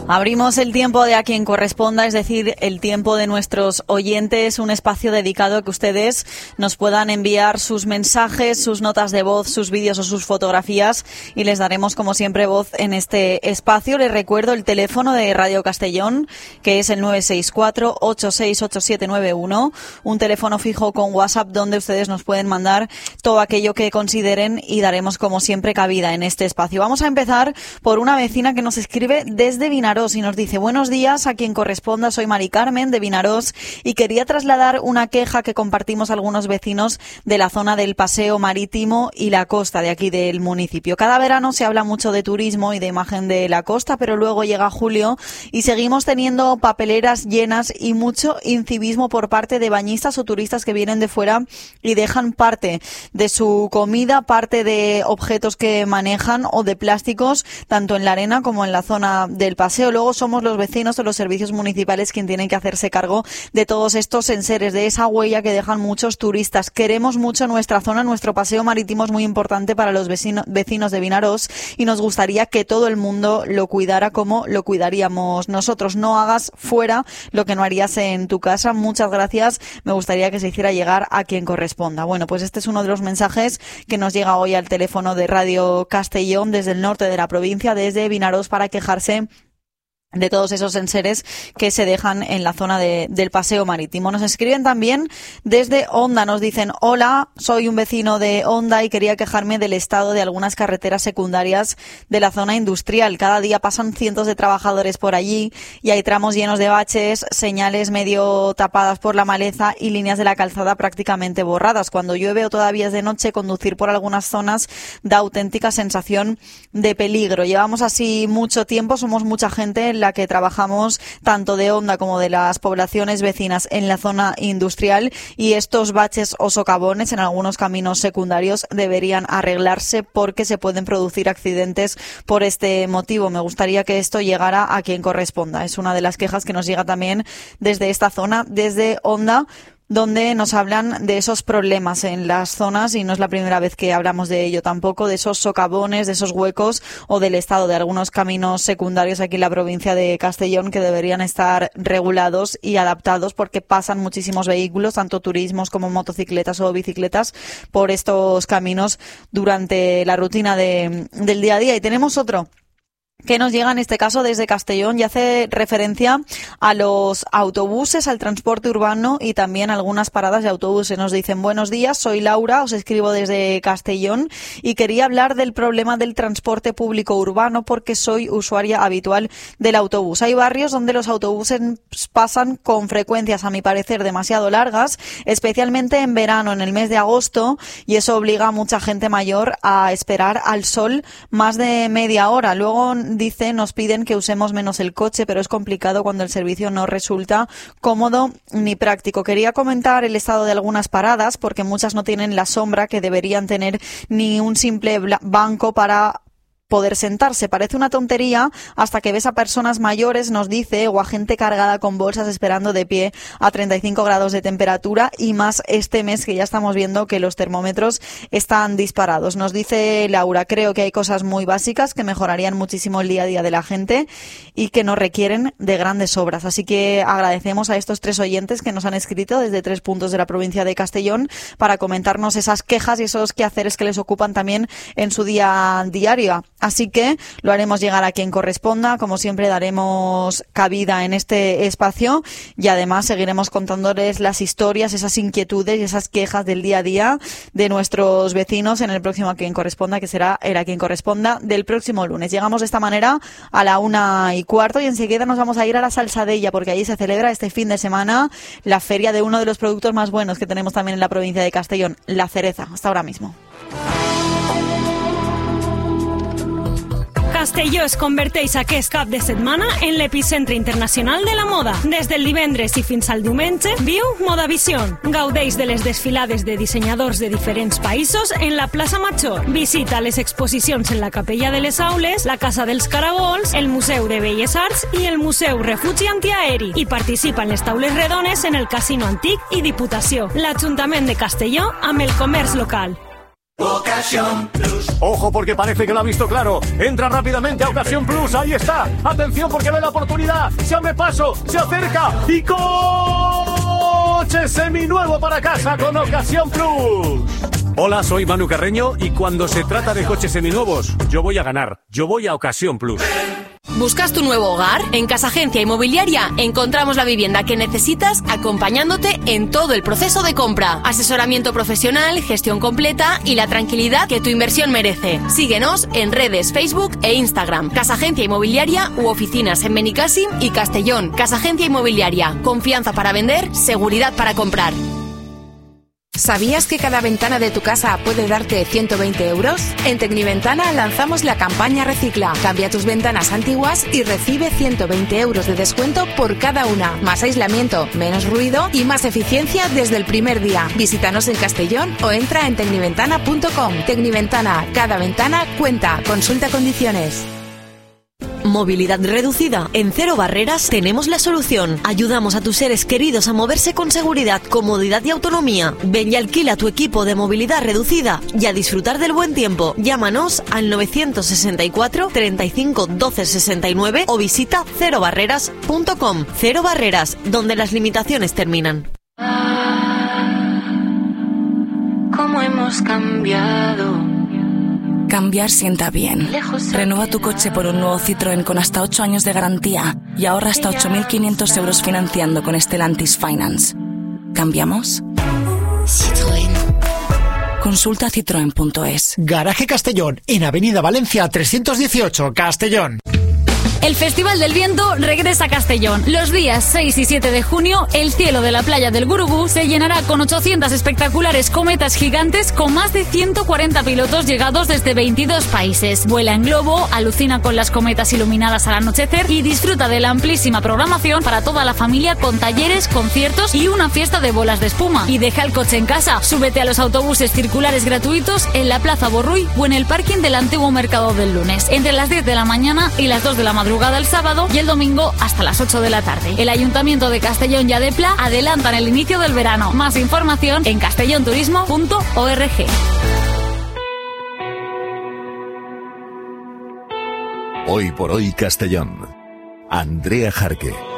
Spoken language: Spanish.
Abrimos el tiempo de A Quien Corresponda, es decir, el tiempo de nuestros oyentes, un espacio dedicado a que ustedes nos puedan enviar sus mensajes, sus notas de voz, sus vídeos o sus fotografías y les daremos, como siempre, voz en este espacio. Les recuerdo el teléfono de Radio Castellón, que es el 964-868791, un teléfono fijo con WhatsApp donde ustedes nos pueden mandar todo aquello que consideren y daremos, como siempre, cabida en este espacio. Vamos a empezar por una vecina que nos escribe desde Vinarós y nos dice: buenos días, A Quien Corresponda, soy Mari Carmen de Vinarós y quería trasladar una queja que compartimos algunos vecinos de la zona del paseo marítimo y la costa de aquí del municipio. Cada verano se habla mucho de turismo y de imagen de la costa, pero luego llega julio y seguimos teniendo papeleras llenas y mucho incivismo por parte de bañistas o turistas que vienen de fuera y dejan parte de su comida, parte de objetos que manejan o de plásticos, tanto en la arena como en la zona del paseo. Luego somos los vecinos o los servicios municipales quienes tienen que hacerse cargo de todos estos enseres, de esa huella que dejan muchos turistas. Queremos mucho nuestra zona, nuestro paseo marítimo es muy importante para los vecinos de Vinarós y nos gustaría que todo el mundo lo cuidara como lo cuidaríamos nosotros. No hagas fuera lo que no harías en tu casa. Muchas gracias. Me gustaría que se hiciera llegar a quien corresponda. Bueno, pues este es uno de los mensajes que nos llega hoy al teléfono de Radio Castellón desde el norte de la provincia, desde Vinarós, para quejarse de todos esos enseres que se dejan en la zona del paseo marítimo. Nos escriben también desde Onda, nos dicen: hola, soy un vecino de Onda y quería quejarme del estado de algunas carreteras secundarias de la zona industrial. Cada día pasan cientos de trabajadores por allí y hay tramos llenos de baches, señales medio tapadas por la maleza y líneas de la calzada prácticamente borradas. Cuando llueve o todavía es de noche, conducir por algunas zonas da auténtica sensación de peligro. Llevamos así mucho tiempo, somos mucha gente la que trabajamos tanto de Onda como de las poblaciones vecinas en la zona industrial y estos baches o socavones en algunos caminos secundarios deberían arreglarse porque se pueden producir accidentes por este motivo. Me gustaría que esto llegara a quien corresponda. Es una de las quejas que nos llega también desde esta zona, desde Onda, donde nos hablan de esos problemas en las zonas y no es la primera vez que hablamos de ello tampoco, de esos socavones, de esos huecos o del estado de algunos caminos secundarios aquí en la provincia de Castellón que deberían estar regulados y adaptados porque pasan muchísimos vehículos, tanto turismos como motocicletas o bicicletas, por estos caminos durante la rutina del día a día. Y tenemos otro que nos llega en este caso desde Castellón y hace referencia a los autobuses, al transporte urbano y también algunas paradas de autobuses. Nos dicen: buenos días, soy Laura, os escribo desde Castellón y quería hablar del problema del transporte público urbano porque soy usuaria habitual del autobús. Hay barrios donde los autobuses pasan con frecuencias, a mi parecer, demasiado largas, especialmente en verano, en el mes de agosto, y eso obliga a mucha gente mayor a esperar al sol más de media hora. Luego, dice, nos piden que usemos menos el coche, pero es complicado cuando el servicio no resulta cómodo ni práctico. Quería comentar el estado de algunas paradas, porque muchas no tienen la sombra que deberían tener ni un simple banco para poder sentarse. Parece una tontería hasta que ves a personas mayores, nos dice, o a gente cargada con bolsas esperando de pie a 35 grados de temperatura y más este mes que ya estamos viendo que los termómetros están disparados. Nos dice Laura: creo que hay cosas muy básicas que mejorarían muchísimo el día a día de la gente y que no requieren de grandes obras. Así que agradecemos a estos tres oyentes que nos han escrito desde 3 puntos de la provincia de Castellón para comentarnos esas quejas y esos quehaceres que les ocupan también en su día diario. Así que lo haremos llegar a quien corresponda. Como siempre, daremos cabida en este espacio y además seguiremos contándoles las historias, esas inquietudes y esas quejas del día a día de nuestros vecinos en el próximo A Quien Corresponda, que será el A Quien Corresponda del próximo lunes. Llegamos de esta manera a la 1:15 y enseguida nos vamos a ir a la Salsadella porque allí se celebra este fin de semana la feria de uno de los productos más buenos que tenemos también en la provincia de Castellón, la cereza. Hasta ahora mismo. Castelló es converteix aquest cap de setmana en l'epicentre internacional de la moda. Des del divendres i fins al diumenge, viu Modavision. Gaudeix de les desfilades de dissenyadors de diferents països en la plaça Major. Visita les exposicions en la Capella de les Aules, la Casa dels Caragols, el Museu de Belles Arts i el Museu Refugi Antiaeri. I participa en les taules redones en el Casino Antic i Diputació. L'Ajuntament de Castelló amb el comerç local. Ocasión Plus. Ojo, porque parece que lo ha visto claro. Entra rápidamente a Ocasión Plus. Ahí está. Atención, porque ve la oportunidad. Se abre paso, se acerca y coche seminuevo para casa con Ocasión Plus. Hola, soy Manu Carreño y cuando se trata de coches seminuevos, yo voy a ganar. Yo voy a Ocasión Plus. ¿Buscas tu nuevo hogar? En Casa Agencia Inmobiliaria encontramos la vivienda que necesitas acompañándote en todo el proceso de compra. Asesoramiento profesional, gestión completa y la tranquilidad que tu inversión merece. Síguenos en redes, Facebook e Instagram. Casa Agencia Inmobiliaria u oficinas en Benicàssim y Castellón. Casa Agencia Inmobiliaria. Confianza para vender, seguridad para comprar. ¿Sabías que cada ventana de tu casa puede darte 120 euros? En Tecniventana lanzamos la campaña Recicla. Cambia tus ventanas antiguas y recibe 120 euros de descuento por cada una. Más aislamiento, menos ruido y más eficiencia desde el primer día. Visítanos en Castellón o entra en tecniventana.com. Tecniventana, cada ventana cuenta. Consulta condiciones. Movilidad reducida. En Cero Barreras tenemos la solución. Ayudamos a tus seres queridos a moverse con seguridad, comodidad y autonomía. Ven y alquila tu equipo de movilidad reducida y a disfrutar del buen tiempo. Llámanos al 964 35 12 69 o visita cerobarreras.com. Cero Barreras, donde las limitaciones terminan. ¿Cómo hemos cambiado? Cambiar sienta bien. Renueva tu coche por un nuevo Citroën con hasta 8 años de garantía y ahorra hasta 8.500 euros financiando con Stellantis Finance. ¿Cambiamos? Citroën. Consulta citroen.es. Garaje Castellón, en Avenida Valencia 318, Castellón. El Festival del Viento regresa a Castellón. Los días 6 y 7 de junio, el cielo de la playa del Gurugú se llenará con 800 espectaculares cometas gigantes con más de 140 pilotos llegados desde 22 países. Vuela en globo, alucina con las cometas iluminadas al anochecer y disfruta de la amplísima programación para toda la familia con talleres, conciertos y una fiesta de bolas de espuma. Y deja el coche en casa. Súbete a los autobuses circulares gratuitos en la Plaza Borruy o en el parking del antiguo Mercado del Lunes, entre las 10 de la mañana y las 2 de la madrugada el sábado y el domingo hasta las 8 de la tarde. El Ayuntamiento de Castellón y Adepla adelantan el inicio del verano. Más información en castellonturismo.org. Hoy por hoy Castellón. Andrea Jarque.